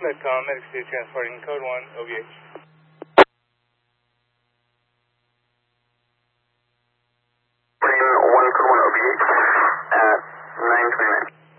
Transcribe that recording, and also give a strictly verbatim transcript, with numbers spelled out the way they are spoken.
Flightcom, Medic City transporting code one, O V H. one code one O V H at nine twenty-nine.